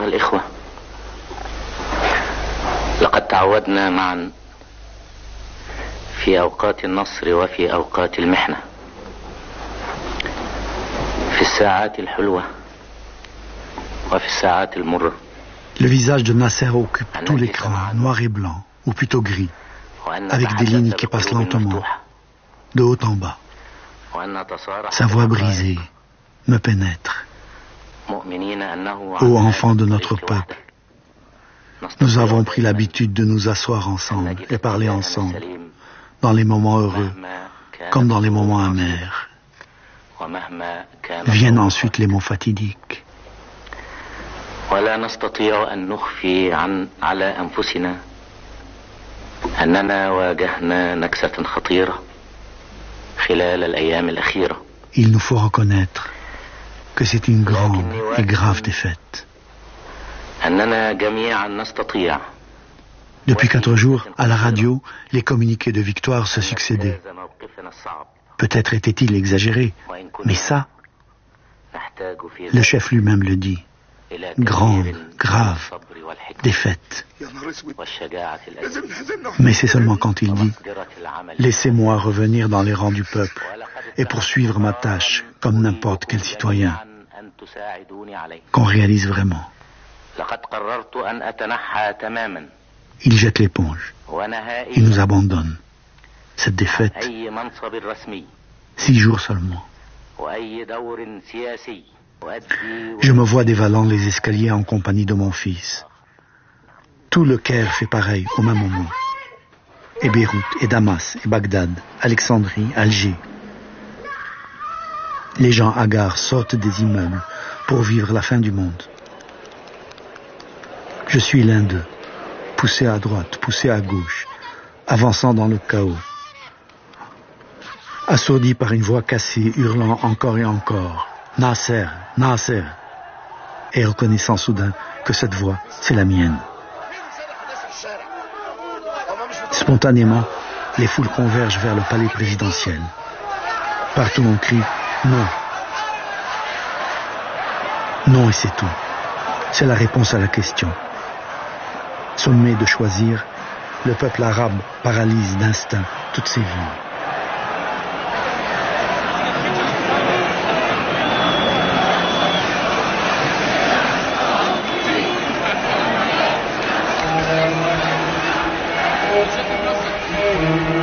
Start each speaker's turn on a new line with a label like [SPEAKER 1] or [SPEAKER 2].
[SPEAKER 1] أيها الإخوة، لقد تعودنا معا في أوقات النصر وفي أوقات المحنة، في الساعات الحلوة وفي الساعات المرة.
[SPEAKER 2] Le visage de Nasser occupe tout l'écran, noir et blanc, ou plutôt gris, avec des lignes qui passent lentement, de haut en bas. Sa voix brisée me pénètre. Ô enfants de notre peuple, nous avons pris l'habitude de nous asseoir ensemble et parler ensemble, dans les moments heureux comme dans les moments amers. Viennent ensuite les mots fatidiques.
[SPEAKER 1] ولا نستطيع أن نخفي على أنفسنا أننا واجهنا نكسة خطيرة خلال الأيام الأخيرة.
[SPEAKER 2] Il nous faut reconnaître que c'est une grande et grave défaite.
[SPEAKER 1] أننا جميعا نستطيع.
[SPEAKER 2] Depuis 4 jours, à la radio, les communiqués de victoire se succédaient. Peut-être était-il exagéré, mais ça, le chef lui-même le dit. Grande, grave, défaite. Mais c'est seulement quand il dit « Laissez-moi revenir dans les rangs du peuple et poursuivre ma tâche comme n'importe quel citoyen » qu'on réalise vraiment. Il jette l'éponge. Il nous abandonne. Cette défaite, 6 jours seulement. Je me vois dévalant les escaliers en compagnie de mon fils. Tout le Caire fait pareil au même moment. Et Beyrouth, et Damas, et Bagdad, Alexandrie, Alger. Les gens hagards sortent des immeubles pour vivre la fin du monde. Je suis l'un d'eux, poussé à droite, poussé à gauche, avançant dans le chaos. Assourdi par une voix cassée, hurlant encore et encore. Nasser, Nasser, et reconnaissant soudain que cette voix, c'est la mienne. Spontanément, les foules convergent vers le palais présidentiel. Partout on crie « Non ». Non et c'est tout. C'est la réponse à la question. Sommé de choisir, le peuple arabe paralyse d'instinct toutes ses villes.